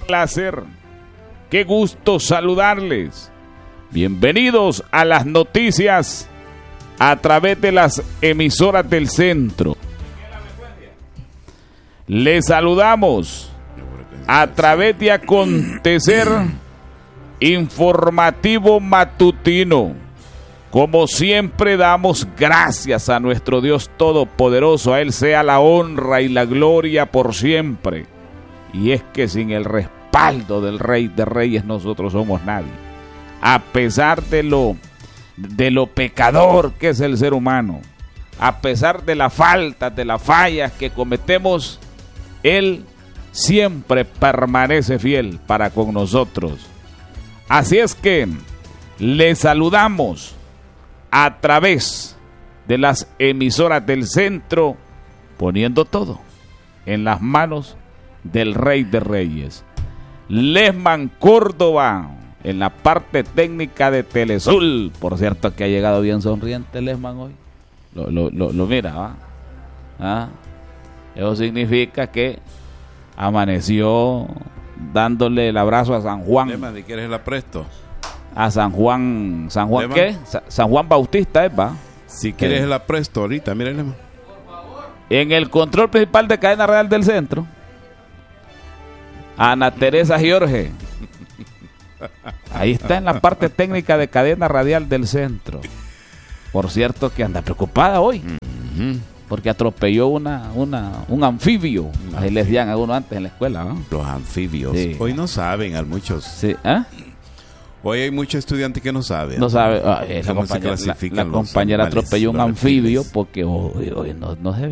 placer, qué gusto saludarles. Bienvenidos a las noticias a través de las emisoras del centro. Les saludamos a través de Acontecer Informativo Matutino. Como siempre damos gracias a nuestro Dios Todopoderoso, a Él sea la honra y la gloria por siempre. Y es que sin el respaldo del Rey de Reyes nosotros somos nadie. A pesar de lo pecador que es el ser humano, a pesar de las faltas, de las fallas que cometemos, Él siempre permanece fiel para con nosotros. Así es que le saludamos a través de las emisoras del centro, poniendo todo en las manos del Rey de Reyes. Lesman Córdoba en la parte técnica de Telesul. Por cierto que ha llegado bien sonriente Lesman hoy. Lo mira, ¿va? ¿Ah? Eso significa que amaneció dándole el abrazo a San Juan. Lesman, ¿y quieres la presto? A San Juan Lesman. ¿Qué? San Juan Bautista, ¿va? Si quieres la presto ahorita, mira Lesman. En el control principal de Cadena Radial del Centro, Ana Teresa Jorge. Ahí está en la parte técnica de Cadena Radial del Centro. Por cierto que anda preocupada hoy, porque atropelló un anfibio. Ahí les decían a uno antes en la escuela, ¿no? Los anfibios. Sí. Hoy no saben, a muchos. Sí. ¿Ah? Hoy hay muchos estudiantes que no saben. No sabe. La ¿Cómo se compañera, clasifican la los compañera animales, atropelló un los anfibio reptiles? porque hoy no se